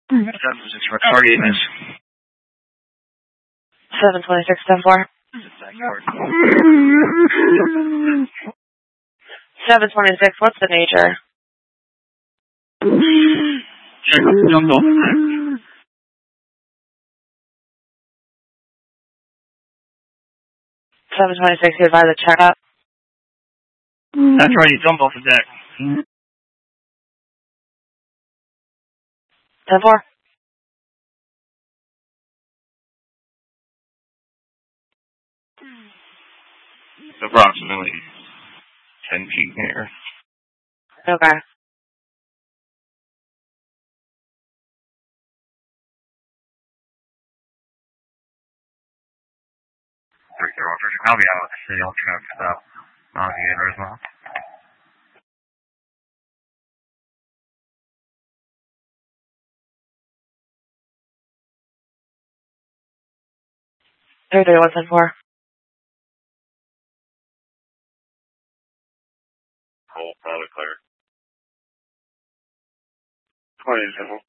Target is 726, 10-4. 726, what's the nature? check jungle. 726, you advise a checkup. That's right, you jump off the deck. 10-4. It's approximately 10 feet here. Okay. I'll be out. City alternate stop. Navigator as well. Thursday, what's in for? Whole product clear. 20 simple.